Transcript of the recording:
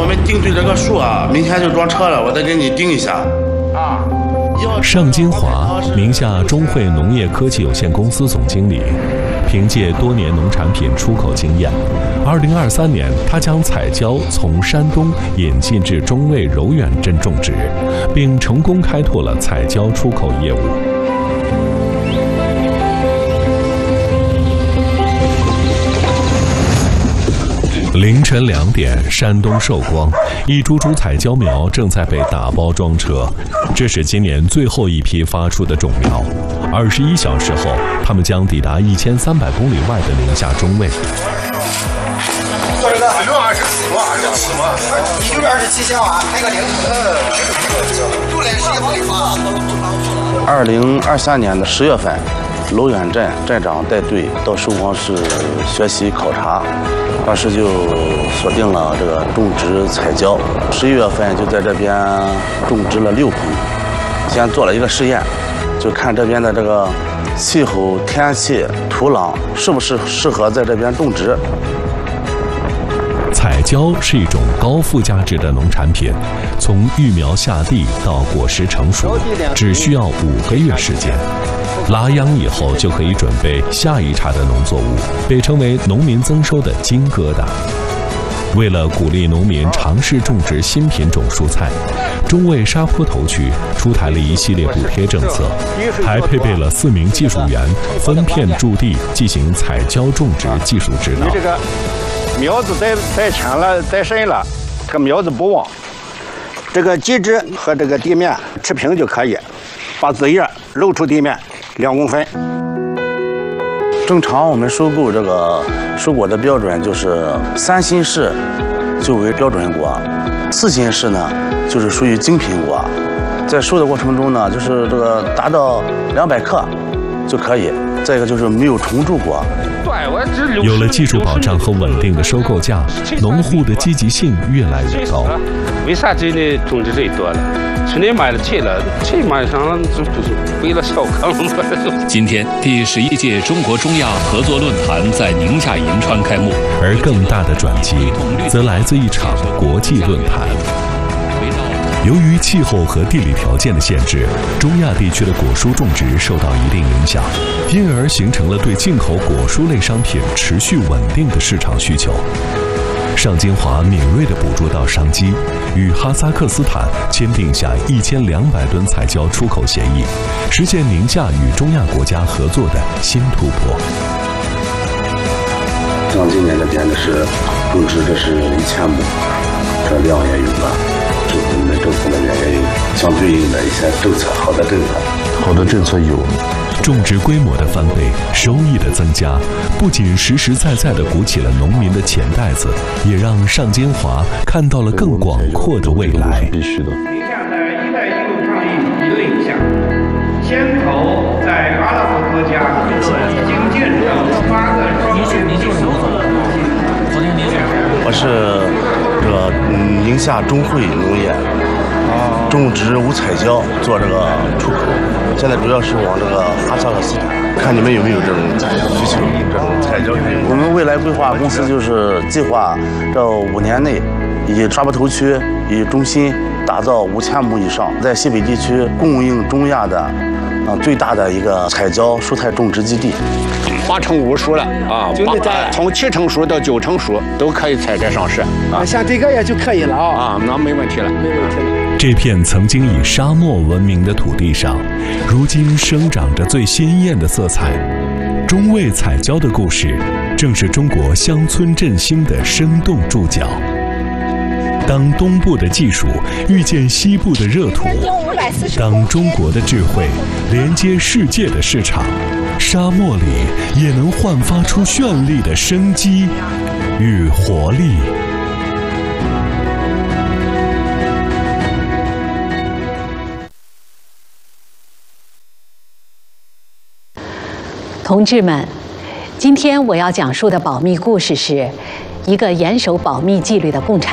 们定对这个数啊，明天就装车了，我再给你定一下。 尚金华，宁夏中汇农业科技有限公司总经理，凭借多年农产品出口经验，2023年他将彩椒从山东引进至中卫柔远镇种植，并成功开拓了彩椒出口业务。凌晨2点，山东寿光，一株株彩椒苗正在被打包装车。这是今年最后一批发出的种苗。21小时后，它们将抵达1300公里外的宁夏中卫。 2023年的10月份，柔远镇镇长带队到寿光市学习考察，当时就锁定了这个种植彩椒。11月份就在这边种植了6盆，先做了一个试验，就看这边的这个气候、天气、土壤是不是适合在这边种植。 彩椒是一种高附加值的农产品，从育苗下地到果实成熟，只需要5个月时间。拉秧以后就可以准备下一茬的农作物，被称为农民增收的金疙瘩。为了鼓励农民尝试种植新品种蔬菜，中卫沙坡头区出台了一系列补贴政策，还配备了4名技术员分片驻地进行彩椒种植技术指导。 这个苗子再浅了再深了，这个苗子不旺，这个基质和这个地面持平就可以，把枝叶露出地面2公分。 正常我们收购这个收果的标准就是3新式就为标准果，4新式呢就是属于精品果。在收的过程中呢，就是这个达到200克就可以。再一个就是没有虫蛀果。 有了技术保障和稳定的收购价，农户的积极性越来越高。 为啥这里种植最多了？村里买了菜了，菜马上就是为了小康。 今天第11届中国中亚合作论坛在宁夏银川开幕， 而更大的转机则来自一场国际论坛。由于气候和地理条件的限制，中亚地区的果蔬种植受到一定影响，因而形成了对进口果蔬类商品持续稳定的市场需求。尚金华敏锐地捕捉到商机，与哈萨克斯坦签订下1200吨彩椒出口协议，实现宁夏与中亚国家合作的新突破。 像今年这边的是种植，这是1000亩，这量也有了。政府那边也有相对应的一些政策，好的政策有。 种植规模的翻倍，收益的增加，不仅实实在在地鼓起了农民的钱袋子，也让尚金华看到了更广阔的未来。 宁夏在“一带一路”倡议理论下，先头在阿拉伯国家已经建设8个双边技术。 我是这个宁夏中汇农业种植无彩椒做这个出口，现在主要是往这个哈萨克斯坦，看你们有没有这种需求，这种彩椒。我们未来规划公司就是计划这5年内以沙坡头区以中心打造5000亩以上，在西北地区供应中亚的最大的一个彩椒蔬菜种植基地。 8成5熟了啊，从7成熟到9成熟都可以采摘上市啊， 像这个也就可以了啊，那没问题了，没问题了。 这片曾经以沙漠闻名的土地上，如今生长着最鲜艳的色彩。中卫彩椒的故事，正是中国乡村振兴的生动注脚。当东部的技术遇见西部的热土，当中国的智慧连接世界的市场，沙漠里也能焕发出绚丽的生机与活力。 同志们，今天我要讲述的保密故事是一个严守保密纪律的共产